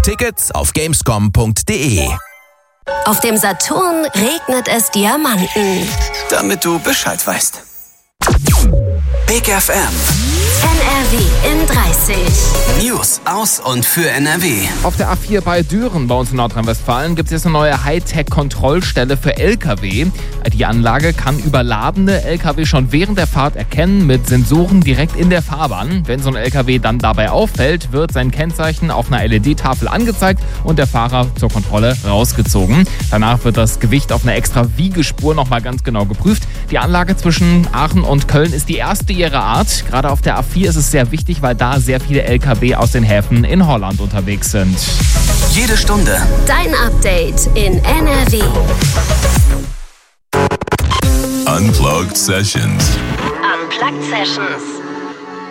Tickets auf gamescom.de. Auf dem Saturn regnet es Diamanten. Damit du Bescheid weißt. Big FM. NRW in 30. News aus und für NRW. Auf der A4 bei Düren bei uns in Nordrhein-Westfalen gibt es jetzt eine neue Hightech-Kontrollstelle für LKW. Die Anlage kann überladene LKW schon während der Fahrt erkennen mit Sensoren direkt in der Fahrbahn. Wenn so ein LKW dann dabei auffällt, wird sein Kennzeichen auf einer LED-Tafel angezeigt und der Fahrer zur Kontrolle rausgezogen. Danach wird das Gewicht auf einer extra Wiegespur nochmal ganz genau geprüft. Die Anlage zwischen Aachen und Köln ist die erste ihrer Art. Gerade auf der A4 ist es sehr wichtig, weil da sehr viele LKW aus den Häfen in Holland unterwegs sind. Jede Stunde Dein Update in NRW. Unplugged Sessions. Unplugged Sessions.